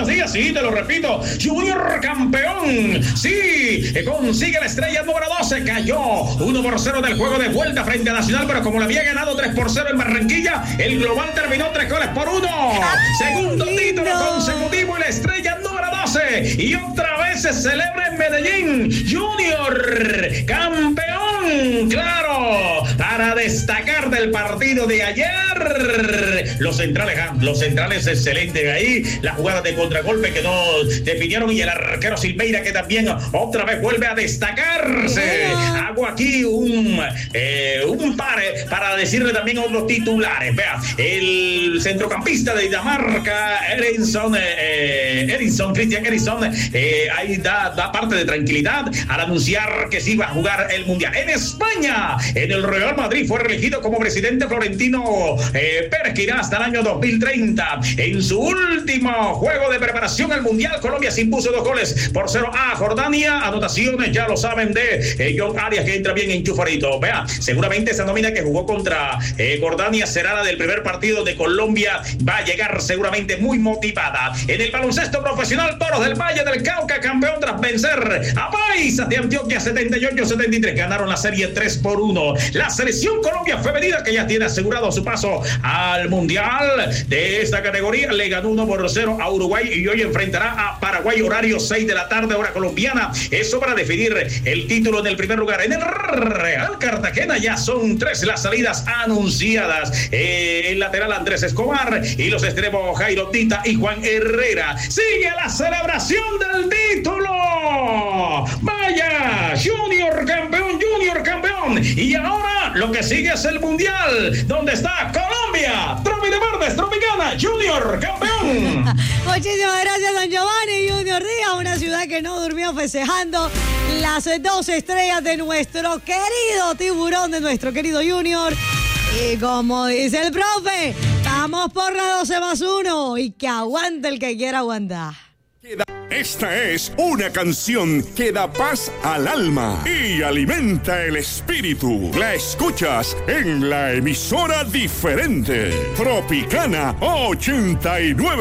días, sí, te lo repito, Junior campeón, sí, consigue la estrella número 12, cayó 1-0 del juego de vuelta frente a Nacional, pero como le había ganado 3-0 en Barranquilla, el global terminó 3-1. Segundo título consecutivo y la estrella número 12, y otra vez se celebra en Medellín, Junior campeón, claro, para destacar del partido de ayer, los centrales excelentes ahí, la jugada de contragolpe que no definieron, y el arquero Silveira que también otra vez vuelve a destacarse. Hago aquí un par para decirle también a otros titulares. Vea, el centrocampista de Dinamarca, Cristian Eriksson, ahí da parte de tranquilidad al anunciar que sí va a jugar el Mundial. En España, en el Real Madrid fue reelegido como presidente Florentino Pérez, que irá hasta el año 2030. En su último juego de preparación al Mundial, Colombia se impuso 2-0 a Jordania. Anotaciones, ya lo saben, de John Arias, que entra bien enchufadito. Vea, seguramente esa nómina que jugó contra Jordania será la del primer partido de Colombia. Va a llegar seguramente muy motivada. En el baloncesto profesional, Toros del Valle del Cauca, campeón tras vencer a Paisas de Antioquia 78-73. Ganaron la serie 3-1. La selección Colombia femenina, que ya tiene asegurado su paso al Mundial de esta categoría, le ganó 1-0 a Uruguay y hoy enfrentará a Paraguay, horario 6 de la tarde, hora colombiana. Eso para definir el título en el primer lugar. En el Real Cartagena ya son 3 las salidas anunciadas. El lateral Andrés Escobar y los extremos Jairo Tita y Juan Herrera. Sigue la celebración del título. Vaya, Junior campeón. Y ahora lo que sigue es el Mundial, donde está Colombia, Tropi de Verdes, Tropicana, Junior campeón. Muchísimas gracias, don Giovanni. Junior Díaz, una ciudad que no durmió festejando las 2 estrellas de nuestro querido tiburón, de nuestro querido Junior. Y como dice el profe, vamos por la 12+1 y que aguante el que quiera aguantar. Esta es una canción que da paz al alma y alimenta el espíritu. La escuchas en la emisora diferente, Tropicana 89.